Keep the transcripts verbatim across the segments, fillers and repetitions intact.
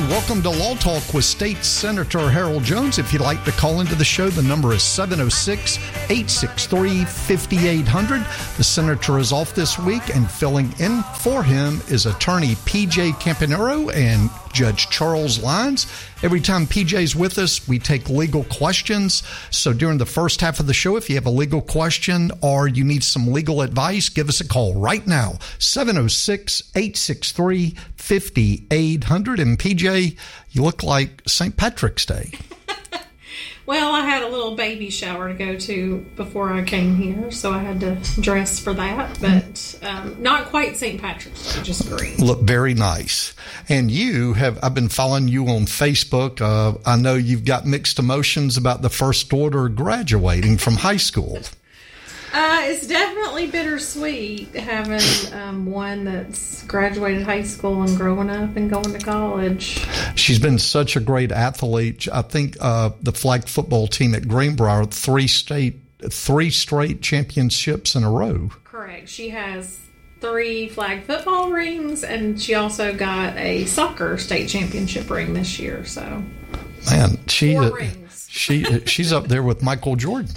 Welcome to Law Talk with State Senator Harold Jones. If you'd like to call into the show, the number is seven oh six, eight six three, five eight zero zero. The senator is off this week, and filling in for him is attorney P J Campanero and Judge Charles Lyons. Every time P J's with us, we take legal questions. So during the first half of the show, if you have a legal question or you need some legal advice, give us a call right now, seven oh six, eight six three, five eight zero zero. And P J, you look like Saint Patrick's Day. Well, I had a little baby shower to go to before I came here, so I had to dress for that, but um, not quite Saint Patrick's Day, just green. Look very nice. And you have, I've been following you on Facebook. Uh, I know you've got mixed emotions about the first daughter graduating from high school. Uh, it's definitely bittersweet having um, one that's graduated high school and growing up and going to college. She's been such a great athlete. I think uh, the flag football team at Greenbrier, three state, three straight championships in a row. Correct. She has three flag football rings, and she also got a soccer state championship ring this year. So, man, she Four uh, rings. she uh, she's up there with Michael Jordan.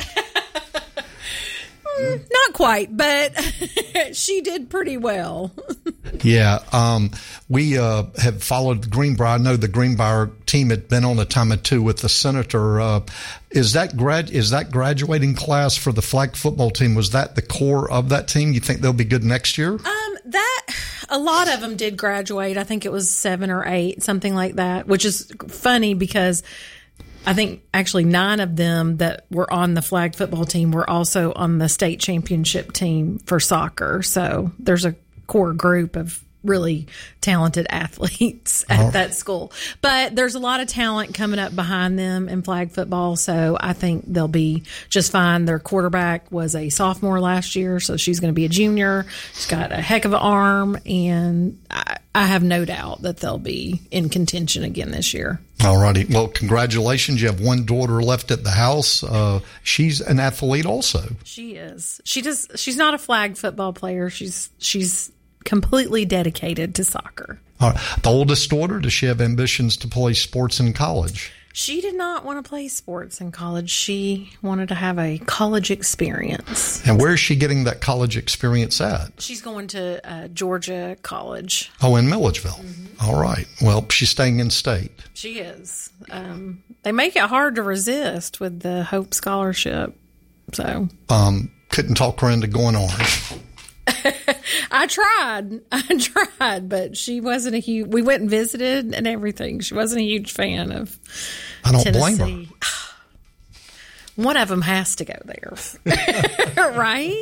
Not quite, but she did pretty well. Yeah, um, we uh, have followed the Greenbrier. I know the Greenbrier team had been on a time or two with the senator. Uh, is that grad? Is that graduating class for the flag football team? Was that the core of that team? You think they'll be good next year? Um, that a lot of them did graduate. I think it was seven or eight, something like that. Which is funny because I think actually nine of them that were on the flag football team were also on the state championship team for soccer. So there's a core group of really talented athletes at oh. that school. But there's a lot of talent coming up behind them in flag football, so I think they'll be just fine. Their quarterback was a sophomore last year, so she's going to be a junior. She's got a heck of an arm, and I, I have no doubt that they'll be in contention again this year. All righty. Well, congratulations. You have one daughter left at the house. Uh, she's an athlete also. She is. She does. She's not a flag football player. She's she's completely dedicated to soccer. All right. The oldest daughter, does she have ambitions to play sports in college? She did not want to play sports in college. She wanted to have a college experience. And where is she getting that college experience at? She's going to uh, Georgia College. Oh, in Milledgeville. Mm-hmm. All right. Well, she's staying in state. She is. Um, they make it hard to resist with the Hope Scholarship. So, um, couldn't talk her into going Orange. I tried. I tried, but she wasn't a huge. We went and visited and everything. She wasn't a huge fan of I don't Tennessee. blame her. One of them has to go there, right?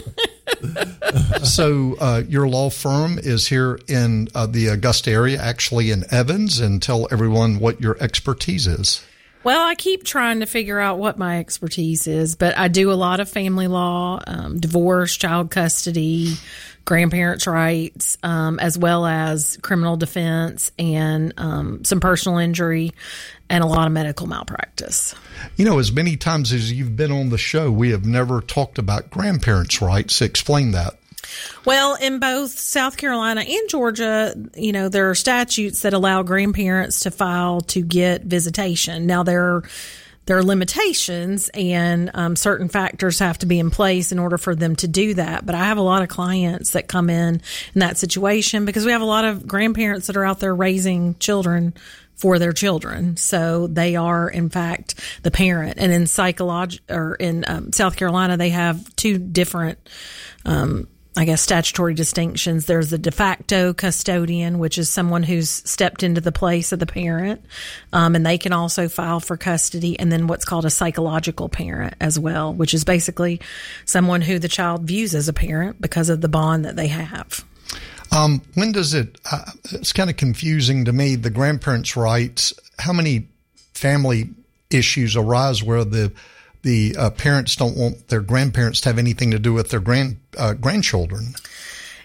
So uh, your law firm is here in uh, the Augusta area, actually in Evans, and tell everyone what your expertise is. Well, I keep trying to figure out what my expertise is, but I do a lot of family law, um, divorce, child custody, grandparents' rights, um, as well as criminal defense and um, some personal injury and a lot of medical malpractice. You know, as many times as you've been on the show, we have never talked about grandparents' rights. Explain that. Well, in both South Carolina and Georgia, you know, there are statutes that allow grandparents to file to get visitation. Now, there are, there are limitations, and um, certain factors have to be in place in order for them to do that. But I have a lot of clients that come in in that situation because we have a lot of grandparents that are out there raising children for their children. So they are, in fact, the parent. And in psychology, or in um, South Carolina, they have two different um I guess, statutory distinctions. There's the de facto custodian, which is someone who's stepped into the place of the parent, um, and they can also file for custody. And then what's called a psychological parent as well, which is basically someone who the child views as a parent because of the bond that they have. Um, when does it, uh, it's kind of confusing to me, the grandparents' rights, how many family issues arise where the The uh, parents don't want their grandparents to have anything to do with their grand uh, grandchildren?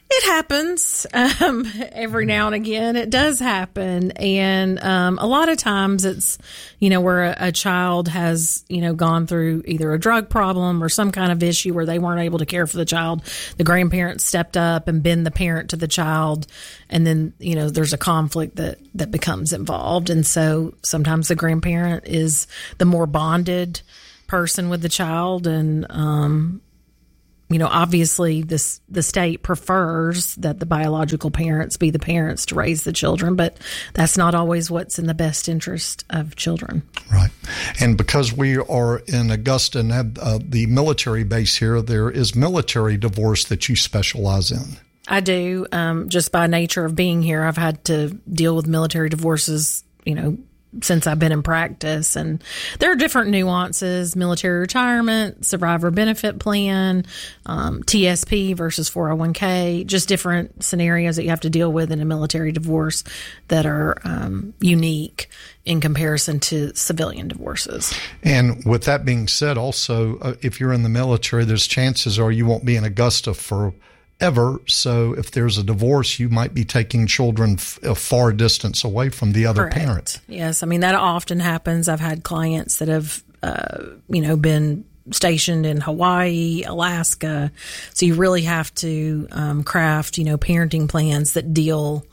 It happens um, every now and again. It does happen. And um, a lot of times it's, you know, where a, a child has, you know, gone through either a drug problem or some kind of issue where they weren't able to care for the child. The grandparents stepped up and been the parent to the child. And then, you know, there's a conflict that, that becomes involved. And so sometimes the grandparent is the more bonded person with the child. And, um, you know, obviously this, the state prefers that the biological parents be the parents to raise the children, but that's not always what's in the best interest of children. Right. And because we are in Augusta and have uh, the military base here, there is military divorce that you specialize in. I do. Um, just by nature of being here, I've had to deal with military divorces, you know, since I've been in practice. And there are different nuances: military retirement, survivor benefit plan, um, T S P versus four oh one k, just different scenarios that you have to deal with in a military divorce that are um, unique in comparison to civilian divorces. And with that being said, also, uh, if you're in the military, there's chances are you won't be in Augusta for ever. So if there's a divorce, you might be taking children f- a far distance away from the other Correct. parent. Yes. I mean, that often happens. I've had clients that have, uh, you know, been stationed in Hawaii, Alaska. So you really have to um, craft, you know, parenting plans that deal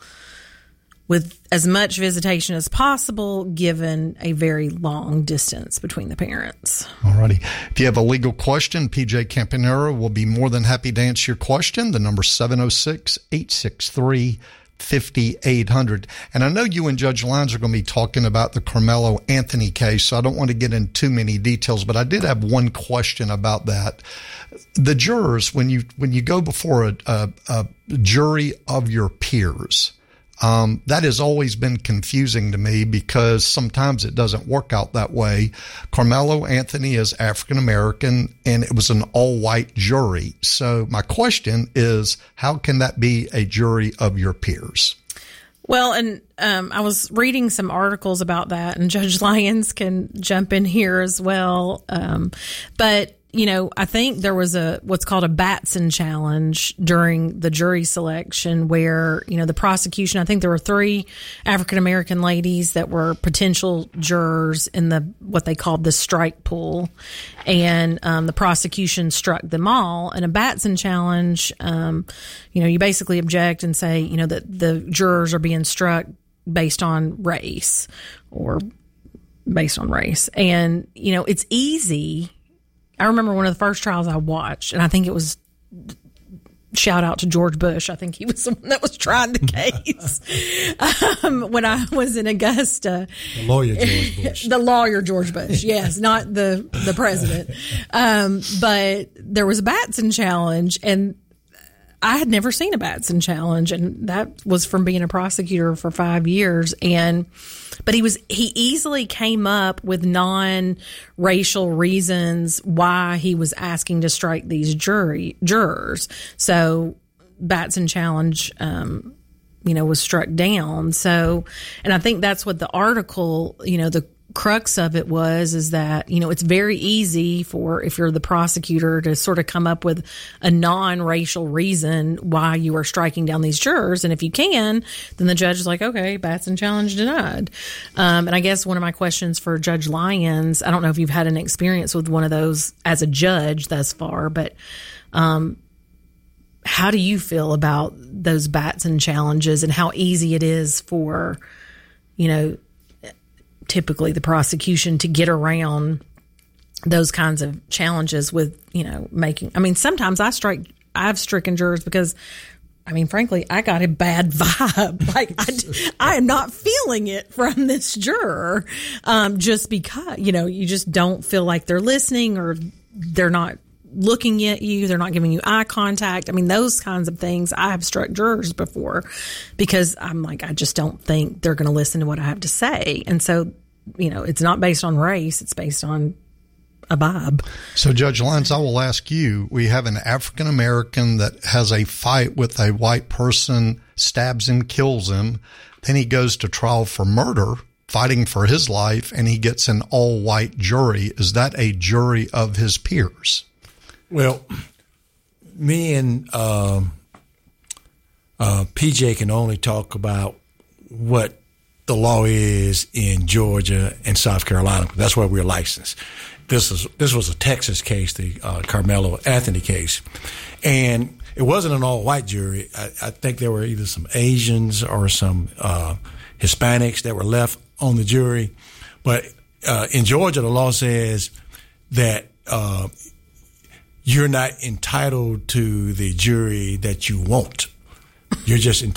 with as much visitation as possible, given a very long distance between the parents. All righty. If you have a legal question, P J Campanero will be more than happy to answer your question. The number seven oh six, eight six three, five eight zero zero. And I know you and Judge Lyons are going to be talking about the Carmelo Anthony case, so I don't want to get into too many details, but I did have one question about that. The jurors, when you when you go before a, a, a jury of your peers, Um, that has always been confusing to me because sometimes it doesn't work out that way. Carmelo Anthony is African American and it was an all white jury. So my question is, how can that be a jury of your peers? Well, and um, I was reading some articles about that, and Judge Lyons can jump in here as well. Um, but you know, I think there was a what's called a Batson challenge during the jury selection where, you know, the prosecution, I think there were three African American ladies that were potential jurors in the what they called the strike pool, and um, the prosecution struck them all. And a Batson challenge, um, you know, you basically object and say, you know, that the jurors are being struck based on race or based on race. And, you know, it's easy. I remember one of the first trials I watched, and I think it was, shout out to George Bush. I think he was the one that was trying the case. um, when I was in Augusta. The lawyer George Bush. The lawyer George Bush, yes, not the, the president. Um, but there was a Batson challenge, and I had never seen a Batson challenge, and that was from being a prosecutor for five years. And, but he was, he easily came up with non-racial reasons why he was asking to strike these jury jurors. So Batson challenge, um, you know, was struck down. So, and I think that's what the article, you know, the crux of it was, is that, you know, it's very easy for, if you're the prosecutor, to sort of come up with a non-racial reason why you are striking down these jurors. And if you can, then the judge is like, okay, Batson challenge denied. Um, and I guess one of my questions for Judge Lyons, I don't know if you've had an experience with one of those as a judge thus far, but, um, how do you feel about those Batson challenges and how easy it is for, you know, typically the prosecution to get around those kinds of challenges with, you know, making, I mean, sometimes I strike, I've stricken jurors because, I mean, frankly, I got a bad vibe. Like, I, I am not feeling it from this juror, um, just because, you know, you just don't feel like they're listening, or they're not looking at you, they're not giving you eye contact. I mean, those kinds of things. I have struck jurors before because I'm like, I just don't think they're going to listen to what I have to say. And so, you know, it's not based on race, it's based on a vibe. So, Judge Lyons, I will ask you, we have an African American that has a fight with a white person, stabs him, kills him. Then he goes to trial for murder, fighting for his life, and he gets an all white jury. Is that a jury of his peers? Well, me and uh, uh, P J can only talk about what the law is in Georgia and South Carolina. That's where we're licensed. This is this was a Texas case, the uh, Carmelo Anthony case, and it wasn't an all-white jury. I, I think there were either some Asians or some uh, Hispanics that were left on the jury. But uh, in Georgia, the law says that uh, you're not entitled to the jury that you want. You're just